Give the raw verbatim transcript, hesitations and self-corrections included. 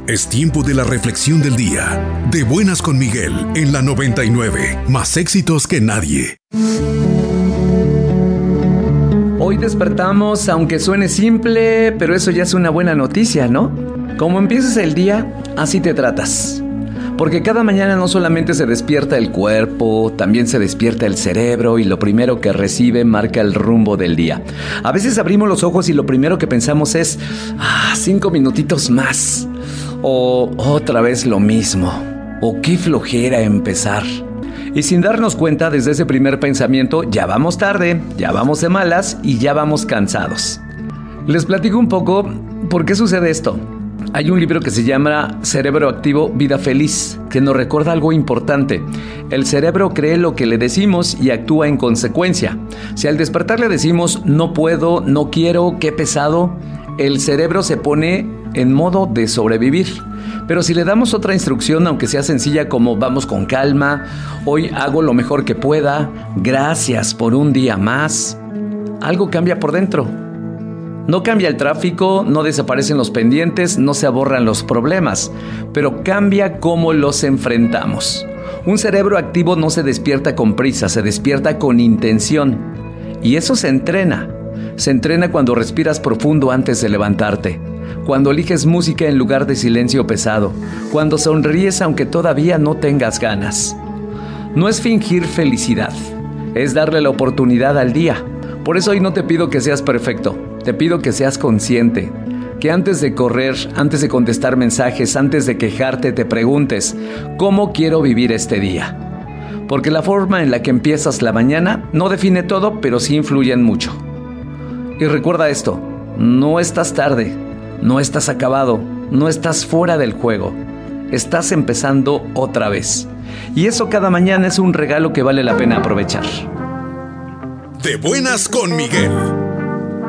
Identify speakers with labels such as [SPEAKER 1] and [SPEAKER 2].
[SPEAKER 1] Es tiempo de la reflexión del día. De buenas con Miguel, en la noventa y nueve. Más éxitos que nadie.
[SPEAKER 2] Hoy despertamos, aunque suene simple, pero eso ya es una buena noticia, ¿no? Como empieces el día, así te tratas. Porque cada mañana no solamente se despierta el cuerpo, también se despierta el cerebro y lo primero que recibe marca el rumbo del día. A veces abrimos los ojos y lo primero que pensamos es, ah, cinco minutitos más. O otra vez lo mismo. O qué flojera empezar. Y sin darnos cuenta, desde ese primer pensamiento, ya vamos tarde, ya vamos de malas y ya vamos cansados. Les platico un poco por qué sucede esto. Hay un libro que se llama Cerebro Activo, Vida Feliz, que nos recuerda algo importante. El cerebro cree lo que le decimos y actúa en consecuencia. Si al despertar le decimos, no puedo, no quiero, qué pesado, el cerebro se pone en modo de sobrevivir. Pero si le damos otra instrucción, aunque sea sencilla como vamos con calma, hoy hago lo mejor que pueda, gracias por un día más, algo cambia por dentro. No cambia el tráfico, no desaparecen los pendientes, no se aborran los problemas, pero cambia cómo los enfrentamos. Un cerebro activo no se despierta con prisa, se despierta con intención. Y eso se entrena. Se entrena cuando respiras profundo antes de levantarte, cuando eliges música en lugar de silencio pesado, cuando sonríes aunque todavía no tengas ganas. No es fingir felicidad, es darle la oportunidad al día. Por eso hoy no te pido que seas perfecto, te pido que seas consciente, que antes de correr, antes de contestar mensajes, antes de quejarte, te preguntes, ¿cómo quiero vivir este día? Porque la forma en la que empiezas la mañana no define todo, pero sí influye en mucho. Y recuerda esto, no estás tarde, no estás acabado, no estás fuera del juego, estás empezando otra vez. Y eso cada mañana es un regalo que vale la pena aprovechar.
[SPEAKER 1] De buenas con Miguel.